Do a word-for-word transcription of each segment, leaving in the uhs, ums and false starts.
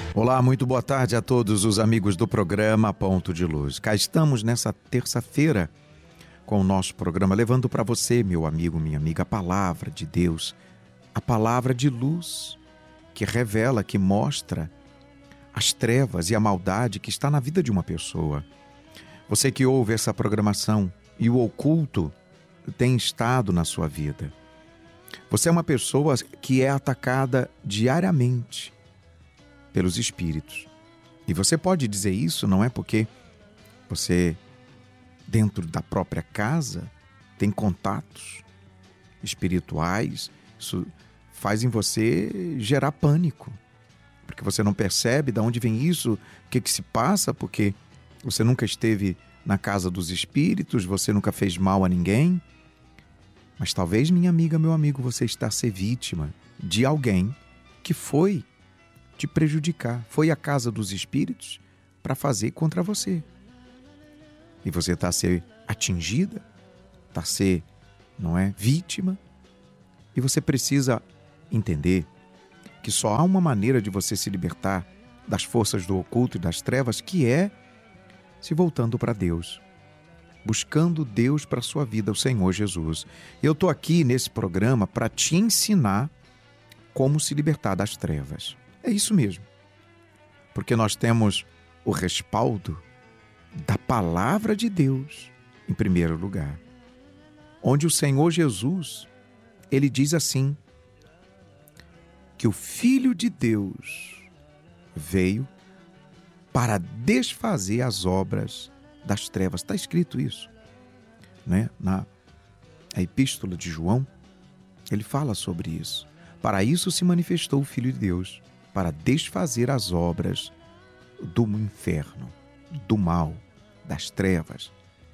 Olá, muito boa tarde a todos os amigos do programa Ponto de Luz. Cá estamos nessa terça-feira com o nosso programa, levando para você, meu amigo, minha amiga, a palavra de Deus, a palavra de luz que revela, que mostra as trevas e a maldade que está na vida de uma pessoa. Você que ouve essa programação e o oculto tem estado na sua vida. Você é uma pessoa que é atacada diariamente pelos espíritos. E você pode dizer isso, não é porque você, dentro da própria casa, tem contatos espirituais. Isso faz em você gerar pânico, porque você não percebe de onde vem isso, o que, que se passa, porque você nunca esteve na casa dos espíritos, você nunca fez mal a ninguém. Mas talvez, minha amiga, meu amigo, você está a ser vítima de alguém que foi te prejudicar, foi à casa dos espíritos para fazer contra você. E você está a ser atingida, está a ser, não é, vítima. E você precisa entender que só há uma maneira de você se libertar das forças do oculto e das trevas, que é se voltando para Deus, buscando Deus para a sua vida, o Senhor Jesus. Eu estou aqui nesse programa para te ensinar como se libertar das trevas. É isso mesmo, porque nós temos o respaldo da palavra de Deus, em primeiro lugar, onde o Senhor Jesus, ele diz assim, que o Filho de Deus veio para desfazer as obras das trevas. Está escrito isso, né? Na Epístola de João, ele fala sobre isso. Para isso se manifestou o Filho de Deus, para desfazer as obras do inferno, do mal, das trevas.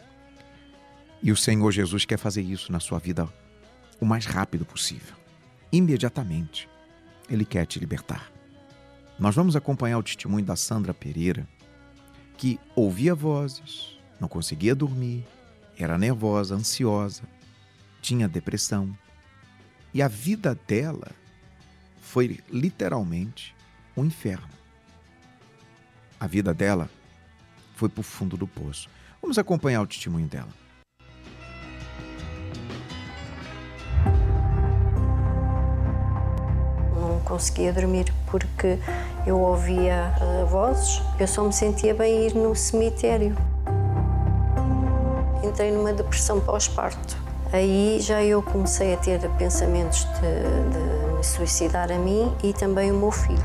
E o Senhor Jesus quer fazer isso na sua vida o mais rápido possível. Imediatamente, Ele quer te libertar. Nós vamos acompanhar o testemunho da Sandra Pereira, que ouvia vozes, não conseguia dormir, era nervosa, ansiosa, tinha depressão. E a vida dela foi literalmente um inferno. A vida dela foi para o fundo do poço. Vamos acompanhar o testemunho dela. Não conseguia dormir porque eu ouvia uh, vozes. Eu só me sentia bem ir no cemitério. Entrei numa depressão pós-parto. Aí já eu comecei a ter pensamentos de, de me suicidar a mim e também o meu filho.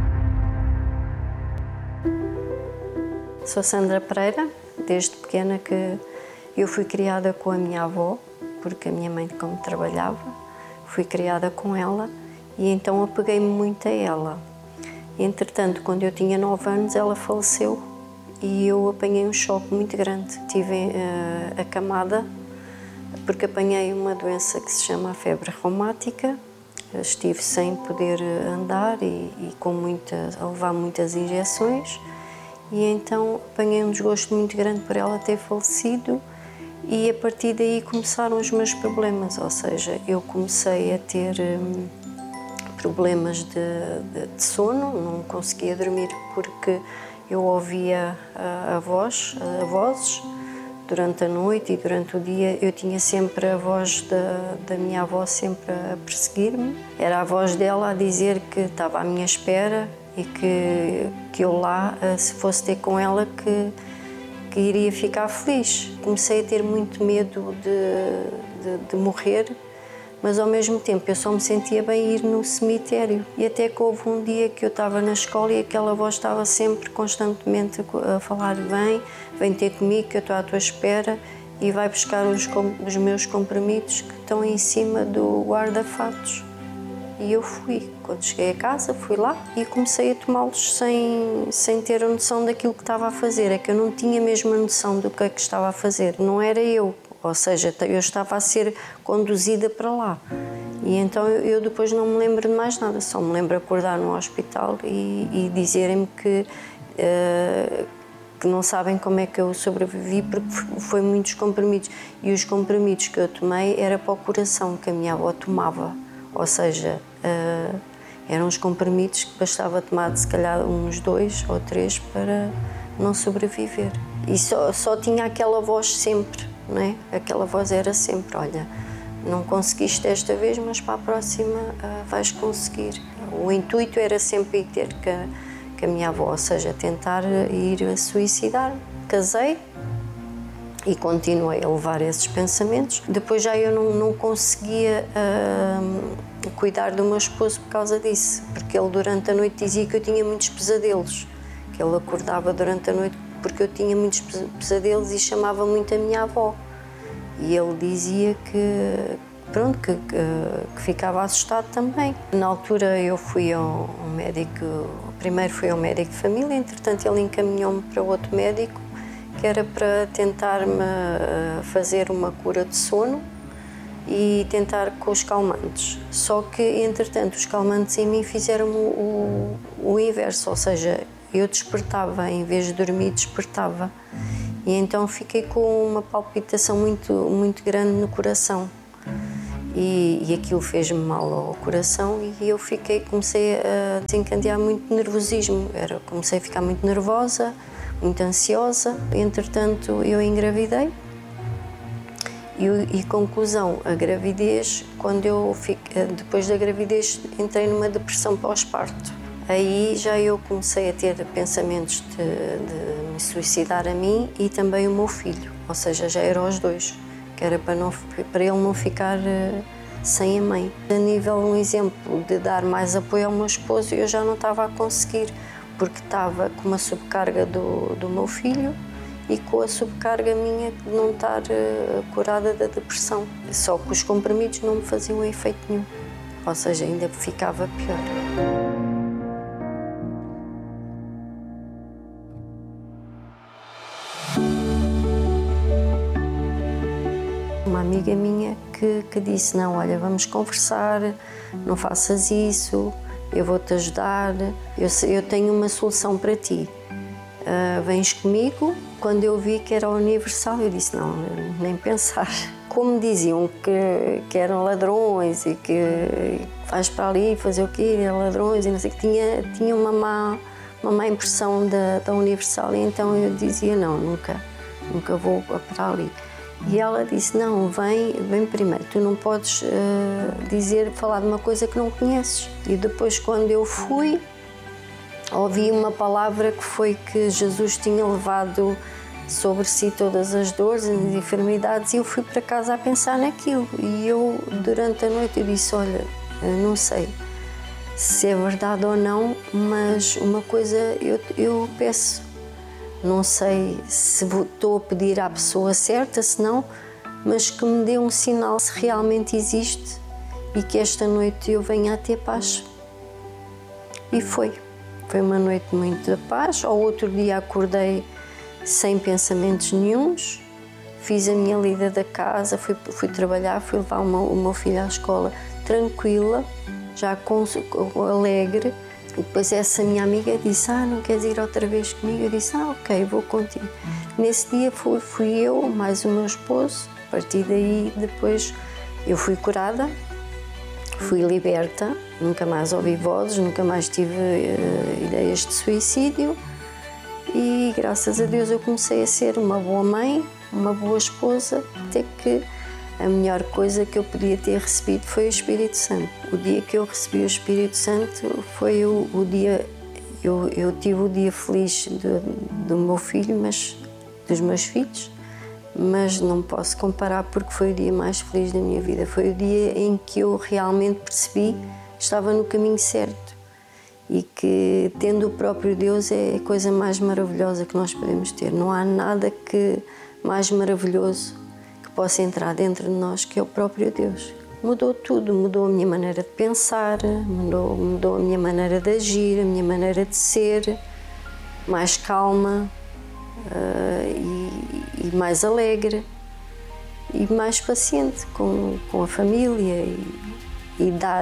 Sou Sandra Pereira, desde pequena que eu fui criada com a minha avó, porque a minha mãe, como trabalhava, fui criada com ela e então apeguei-me muito a ela. Entretanto, quando eu tinha nove anos, ela faleceu e eu apanhei um choque muito grande. Tive uh, acamada, porque apanhei uma doença que se chama febre reumática. Estive sem poder andar e, e com muita, a levar muitas injeções. E então apanhei um desgosto muito grande por ela ter falecido e a partir daí começaram os meus problemas. Ou seja, eu comecei a ter hum, problemas de, de, de sono, não conseguia dormir porque eu ouvia a, a voz, a vozes. Durante a noite e durante o dia eu tinha sempre a voz da, da minha avó sempre a perseguir-me. Era a voz dela a dizer que estava à minha espera e que, que eu lá, se fosse ter com ela, que, que iria ficar feliz. Comecei a ter muito medo de, de, de morrer, mas ao mesmo tempo eu só me sentia bem ir no cemitério. E até que houve um dia que eu estava na escola e aquela voz estava sempre, constantemente a falar: vem, vem ter comigo que eu estou à tua espera e vai buscar os, os meus comprimidos que estão em cima do guarda-fatos. E eu fui. Quando cheguei a casa, fui lá e comecei a tomá-los sem, sem ter a noção daquilo que estava a fazer. É que eu não tinha mesmo a noção do que é que estava a fazer. Não era eu. Ou seja, eu estava a ser conduzida para lá. E então eu depois não me lembro de mais nada, só me lembro de acordar no hospital e, e dizerem-me que, uh, que não sabem como é que eu sobrevivi, porque foi muitos comprimidos. E os comprimidos que eu tomei era para o coração, que a minha avó tomava. Ou seja, uh, Eram os comprimidos que bastava tomar, se calhar, uns dois ou três para não sobreviver. E só, só tinha aquela voz sempre, não é? Aquela voz era sempre, olha, não conseguiste desta vez, mas para a próxima uh, vais conseguir. O intuito era sempre ir ter com a, com a minha avó, ou seja, tentar ir a suicidar. Casei e continuei a levar esses pensamentos. Depois já eu não, não conseguia uh, cuidar do meu esposo por causa disso, porque ele durante a noite dizia que eu tinha muitos pesadelos, que ele acordava durante a noite porque eu tinha muitos pesadelos e chamava muito a minha avó. E ele dizia que, pronto, que, que, que ficava assustado também. Na altura eu fui ao, ao médico, primeiro fui ao médico de família, entretanto ele encaminhou-me para outro médico, que era para tentar-me fazer uma cura de sono e tentar com os calmantes. Só que, entretanto, os calmantes em mim fizeram o, o, o inverso, ou seja, eu despertava, em vez de dormir, despertava. E então fiquei com uma palpitação muito, muito grande no coração. E, e aquilo fez-me mal ao coração e eu fiquei, comecei a desencadear muito nervosismo. Era, comecei a ficar muito nervosa, muito ansiosa. Entretanto, eu engravidei. E, e conclusão, a gravidez, quando eu fiquei, depois da gravidez, entrei numa depressão pós-parto. Aí já eu comecei a ter pensamentos de, de me suicidar a mim e também o meu filho, ou seja, já eram os dois, que era para, não, para ele não ficar uh, sem a mãe. A nível, um exemplo de dar mais apoio ao meu esposo, eu já não estava a conseguir, porque estava com uma subcarga do, do meu filho e com a subcarga minha de não estar uh, curada da depressão. Só que os comprimidos não me faziam efeito nenhum, ou seja, ainda ficava pior. Uma amiga minha que, que disse, não, olha, vamos conversar, não faças isso, eu vou-te ajudar, eu, eu tenho uma solução para ti, uh, vens comigo. Quando eu vi que era universal, eu disse, não, nem pensar. Como diziam que, que eram ladrões e que vais para ali fazer o quê, eram ladrões e não sei o que, tinha, tinha uma, má, uma má impressão da, da Universal, e então eu dizia, não, nunca, nunca vou para ali. E ela disse, não, vem, vem primeiro, tu não podes uh, dizer, falar de uma coisa que não conheces. E depois, quando eu fui, ouvi uma palavra que foi que Jesus tinha levado sobre si todas as dores e as enfermidades, e eu fui para casa a pensar naquilo. E eu, durante a noite, eu disse, olha, eu não sei se é verdade ou não, mas uma coisa eu, eu peço. Não sei se estou a pedir à pessoa certa, se não, mas que me dê um sinal se realmente existe e que esta noite eu venha a ter paz. E foi. Foi uma noite muito de paz. Ao outro dia acordei sem pensamentos nenhuns, fiz a minha lida da casa, fui, fui trabalhar, fui levar o meu, o meu filho à escola tranquila, já com, com, alegre. E depois essa minha amiga disse, ah, não queres ir outra vez comigo? Eu disse, ah, ok, vou contigo. Nesse dia fui, fui eu, mais o meu esposo. A partir daí, depois, eu fui curada, fui liberta, nunca mais ouvi vozes, nunca mais tive uh, ideias de suicídio. E, graças a Deus, eu comecei a ser uma boa mãe, uma boa esposa, até que a melhor coisa que eu podia ter recebido foi o Espírito Santo. O dia que eu recebi o Espírito Santo foi o, o dia... Eu, eu tive o dia feliz do, do meu filho, mas dos meus filhos, mas não posso comparar porque foi o dia mais feliz da minha vida. Foi o dia em que eu realmente percebi que estava no caminho certo e que, tendo o próprio Deus, é a coisa mais maravilhosa que nós podemos ter. Não há nada que mais maravilhoso possa entrar dentro de nós, que é o próprio Deus. Mudou tudo, mudou a minha maneira de pensar, mudou, mudou a minha maneira de agir, a minha maneira de ser, mais calma uh, e, e mais alegre e mais paciente com, com a família e, e dar,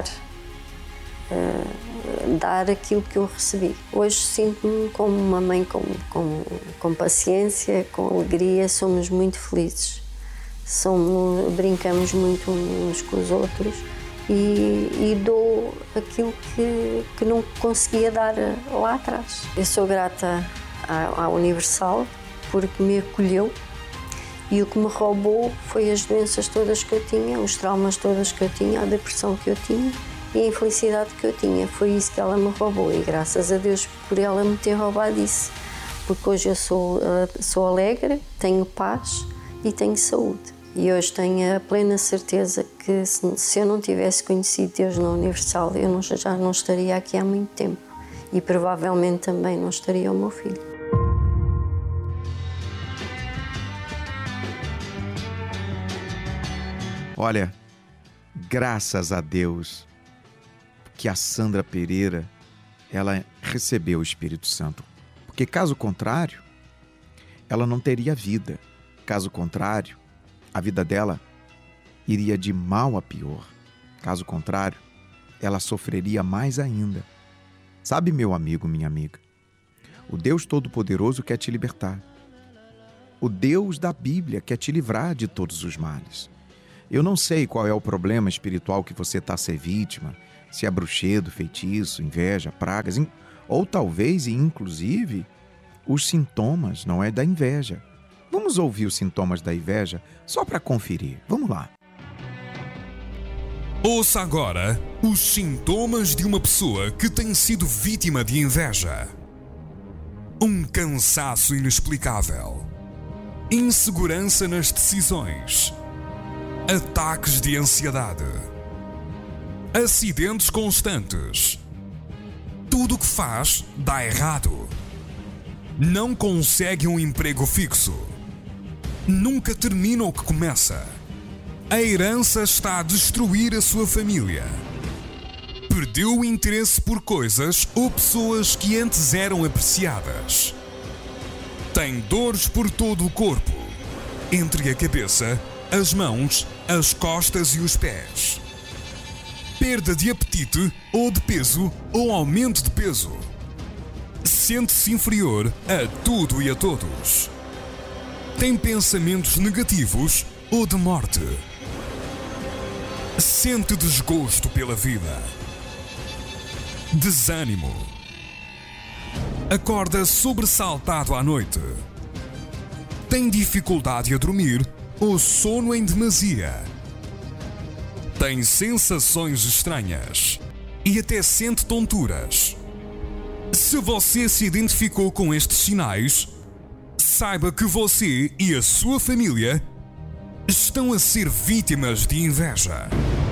uh, dar aquilo que eu recebi. Hoje sinto-me como uma mãe com, com, com paciência, com alegria, somos muito felizes. Somos, brincamos muito uns com os outros e, e dou aquilo que, que não conseguia dar lá atrás. Eu sou grata à, à Universal porque me acolheu, e o que me roubou foi as doenças todas que eu tinha, os traumas todos que eu tinha, a depressão que eu tinha e a infelicidade que eu tinha. Foi isso que ela me roubou, e graças a Deus por ela me ter roubado isso, porque hoje eu sou, sou alegre, tenho paz e tenho saúde. E hoje tenho a plena certeza que se, se eu não tivesse conhecido Deus na Universal, eu não, já não estaria aqui há muito tempo, e provavelmente também não estaria o meu filho. Olha, graças a Deus que a Sandra Pereira, ela recebeu o Espírito Santo. Porque caso contrário, ela não teria vida. Caso contrário, a vida dela iria de mal a pior. Caso contrário, ela sofreria mais ainda. Sabe, meu amigo, minha amiga, o Deus Todo-Poderoso quer te libertar. O Deus da Bíblia quer te livrar de todos os males. Eu não sei qual é o problema espiritual que você está a ser vítima, se é bruxedo, feitiço, inveja, pragas, ou talvez, inclusive, os sintomas, não é, da inveja. Vamos ouvir os sintomas da inveja só para conferir. Vamos lá. Ouça agora os sintomas de uma pessoa que tem sido vítima de inveja. Um cansaço inexplicável, insegurança nas decisões, ataques de ansiedade, acidentes constantes. Tudo o que faz dá errado. Não consegue um emprego fixo. Nunca termina o que começa. A herança está a destruir a sua família. Perdeu o interesse por coisas ou pessoas que antes eram apreciadas. Tem dores por todo o corpo, entre a cabeça, as mãos, as costas e os pés. Perda de apetite ou de peso ou aumento de peso. Sente-se inferior a tudo e a todos. Tem pensamentos negativos ou de morte. Sente desgosto pela vida. Desânimo. Acorda sobressaltado à noite. Tem dificuldade a dormir ou sono em demasia. Tem sensações estranhas e até sente tonturas. Se você se identificou com estes sinais, saiba que você e a sua família estão a ser vítimas de inveja.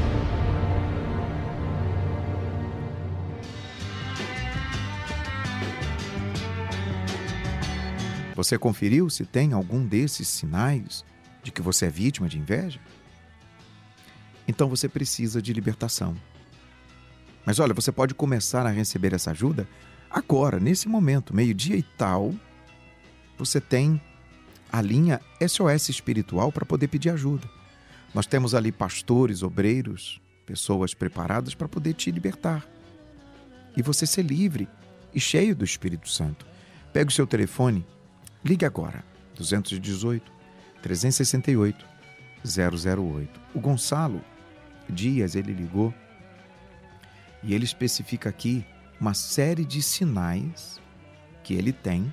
Você conferiu se tem algum desses sinais de que você é vítima de inveja? Então você precisa de libertação. Mas olha, você pode começar a receber essa ajuda agora, nesse momento, meio-dia e tal. Você tem a linha S O S espiritual para poder pedir ajuda. Nós temos ali pastores, obreiros, pessoas preparadas para poder te libertar. E você ser livre e cheio do Espírito Santo. Pega o seu telefone, ligue agora, dois um oito, três seis oito, zero zero oito. O Gonçalo Dias, ele ligou e ele especifica aqui uma série de sinais que ele tem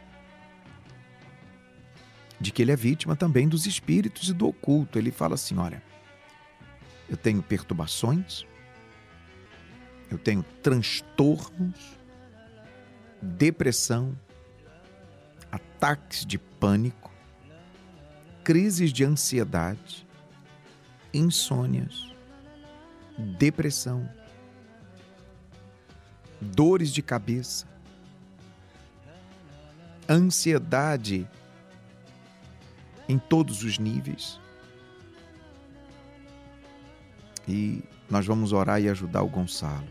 de que ele é vítima também dos espíritos e do oculto. Ele fala assim, olha, eu tenho perturbações, eu tenho transtornos, depressão, ataques de pânico, crises de ansiedade, insônias, depressão, dores de cabeça, ansiedade em todos os níveis. E nós vamos orar e ajudar o Gonçalo.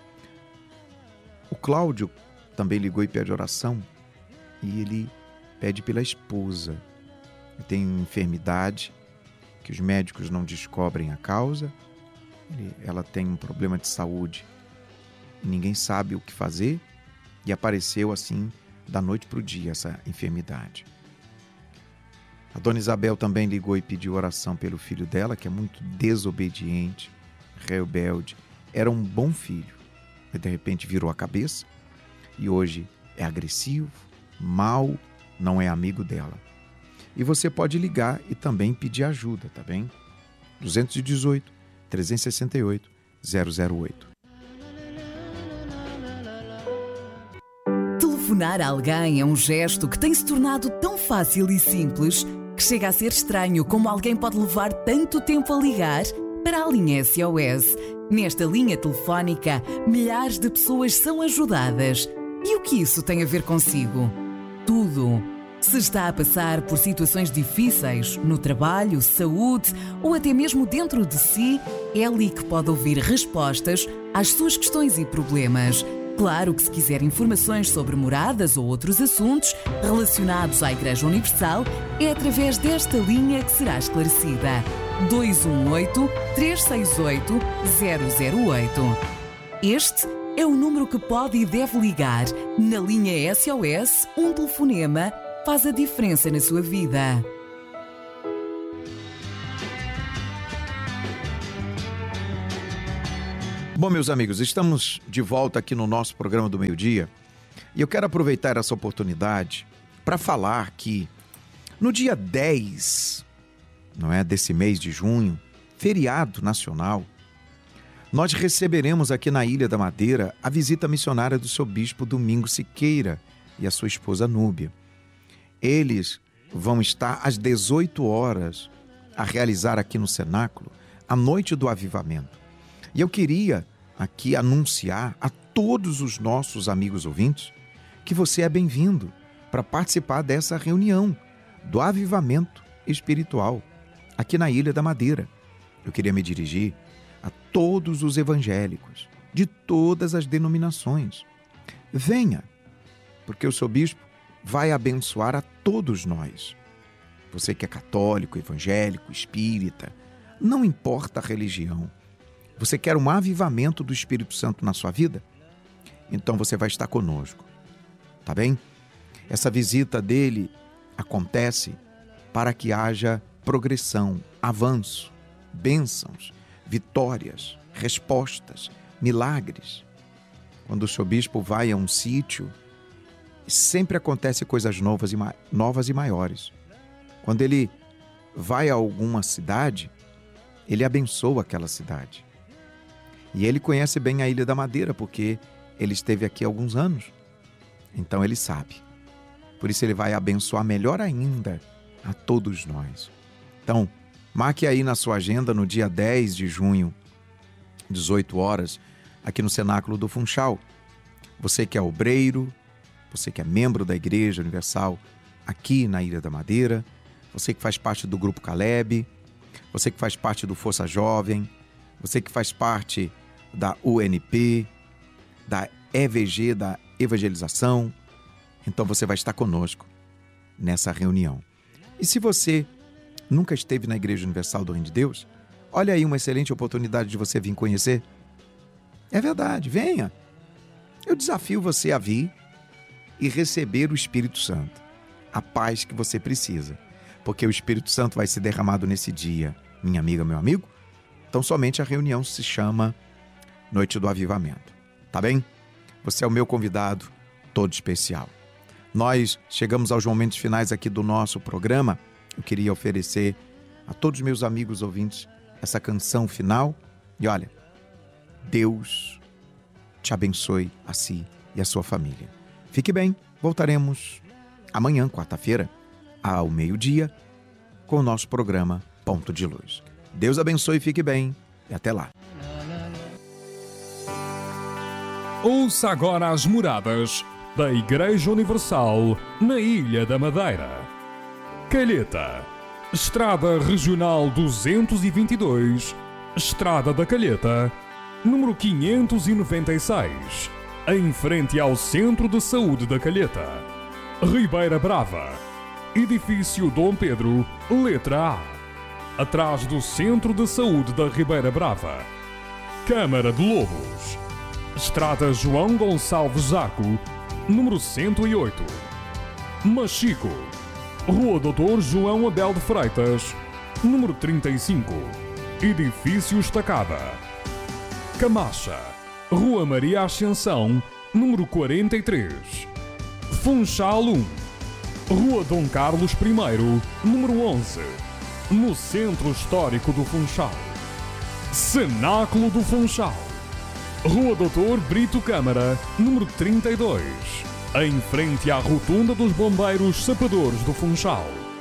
O Cláudio também ligou e pede oração, e ele pede pela esposa. Ele tem enfermidade que os médicos não descobrem a causa. Ele, ela tem um problema de saúde e ninguém sabe o que fazer, e apareceu assim da noite para o dia essa enfermidade. A dona Isabel também ligou e pediu oração pelo filho dela, que é muito desobediente, rebelde, era um bom filho, mas de repente virou a cabeça e hoje é agressivo, mau, não é amigo dela. E você pode ligar e também pedir ajuda, tá bem? dois um oito, três seis oito, zero zero oito. Telefonar a alguém é um gesto que tem se tornado tão fácil e simples que chega a ser estranho como alguém pode levar tanto tempo a ligar para a linha S O S. Nesta linha telefónica, milhares de pessoas são ajudadas. E o que isso tem a ver consigo? Tudo. Se está a passar por situações difíceis no trabalho, saúde ou até mesmo dentro de si, é ali que pode ouvir respostas às suas questões e problemas. Claro que se quiser informações sobre moradas ou outros assuntos relacionados à Igreja Universal, é através desta linha que será esclarecida. dois um oito, três seis oito, zero zero oito. Este é o número que pode e deve ligar. Na linha S O S, um telefonema faz a diferença na sua vida. Bom, meus amigos, estamos de volta aqui no nosso programa do meio-dia e eu quero aproveitar essa oportunidade para falar que no dia dez, não é, desse mês de junho, feriado nacional, nós receberemos aqui na Ilha da Madeira a visita missionária do seu bispo Domingos Siqueira e a sua esposa Núbia. Eles vão estar às dezoito horas a realizar aqui no cenáculo a Noite do Avivamento. E eu queria aqui anunciar a todos os nossos amigos ouvintes que você é bem-vindo para participar dessa reunião do avivamento espiritual aqui na Ilha da Madeira. Eu queria me dirigir a todos os evangélicos de todas as denominações. Venha, porque o seu bispo vai abençoar a todos nós. Você que é católico, evangélico, espírita, não importa a religião. Você quer um avivamento do Espírito Santo na sua vida? Então você vai estar conosco, tá bem? Essa visita dele acontece para que haja progressão, avanço, bênçãos, vitórias, respostas, milagres. Quando o seu bispo vai a um sítio, sempre acontece coisas novas e, ma- novas e maiores. Quando ele vai a alguma cidade, ele abençoa aquela cidade. E ele conhece bem a Ilha da Madeira, porque ele esteve aqui há alguns anos. Então ele sabe. Por isso ele vai abençoar melhor ainda a todos nós. Então, marque aí na sua agenda no dia dez de junho, dezoito horas, aqui no Cenáculo do Funchal. Você que é obreiro, você que é membro da Igreja Universal aqui na Ilha da Madeira, você que faz parte do Grupo Caleb, você que faz parte do Força Jovem, você que faz parte da U N P, da E V G, da Evangelização, então você vai estar conosco nessa reunião. E se você nunca esteve na Igreja Universal do Reino de Deus, olha aí uma excelente oportunidade de você vir conhecer. É verdade, venha. Eu desafio você a vir e receber o Espírito Santo, a paz que você precisa, porque o Espírito Santo vai ser derramado nesse dia, minha amiga, meu amigo. Então somente a reunião se chama Noite do Avivamento, tá bem? Você é o meu convidado todo especial. Nós chegamos aos momentos finais aqui do nosso programa. Eu queria oferecer a todos os meus amigos ouvintes essa canção final. E olha, Deus te abençoe a si e a sua família. Fique bem, voltaremos amanhã, quarta-feira, ao meio-dia, com o nosso programa Ponto de Luz. Deus abençoe, fique bem e até lá. Ouça agora as moradas da Igreja Universal na Ilha da Madeira. Calheta, Estrada Regional duzentos e vinte e dois, Estrada da Calheta, número quinhentos e noventa e seis, em frente ao Centro de Saúde da Calheta. Ribeira Brava, Edifício Dom Pedro, letra A, atrás do Centro de Saúde da Ribeira Brava. Câmara de Lobos, Estrada João Gonçalves Zaco, número cento e oito. Machico, Rua doutor João Abel de Freitas, número trinta e cinco, Edifício Estacada. Camacha, Rua Maria Ascensão, número quarenta e três. Funchal um, Rua Dom Carlos primeiro, número onze, no Centro Histórico do Funchal. Cenáculo do Funchal, Rua doutor Brito Câmara, número trinta e dois, em frente à Rotunda dos Bombeiros Sapadores do Funchal.